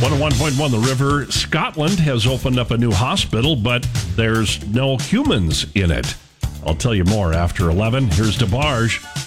101.1 The River. Scotland has opened up a new hospital, but there's no humans in it. I'll tell you more after 11. Here's DeBarge.